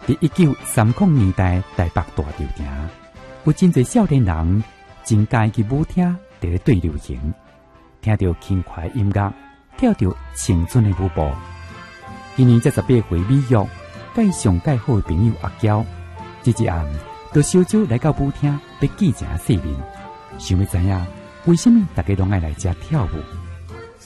在1930年代台北大流行，有真侪少年人真介去舞厅伫咧对流行，听到轻快音乐，跳着青春的舞步。今年这18岁美玉，介上介好的朋友阿娇，这一暗就小酒来到舞厅，要见正世面，想要知影为什么大家拢爱来遮跳舞。